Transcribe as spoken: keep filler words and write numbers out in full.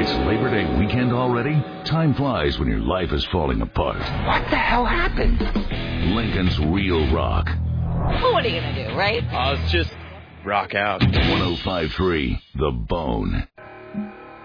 It's Labor Day weekend already? Time flies when your life is falling apart. What the hell happened? Lincoln's Real Rock. Well, what are you going to do, right? I'll just rock out. one oh five point three The Bone.